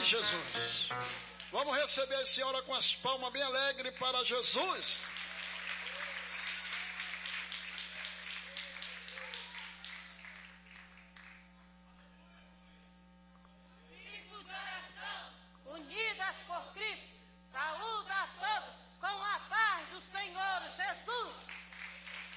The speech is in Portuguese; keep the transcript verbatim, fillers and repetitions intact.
Jesus. Vamos receber a senhora com as palmas bem alegres para Jesus.